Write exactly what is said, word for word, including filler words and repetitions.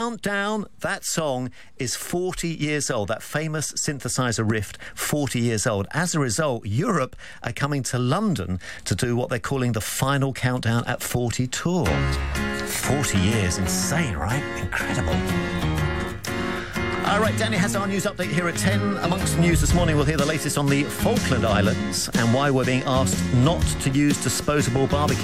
Countdown, that song is forty years old. That famous synthesizer riff, forty years old. As a result, Europe are coming to London to do what they're calling the final Countdown at forty tour. forty years, insane, right? Incredible. All right, Danny has our news update here at ten. Amongst the news this morning, we'll hear the latest on the Falkland Islands and why we're being asked not to use disposable barbecue.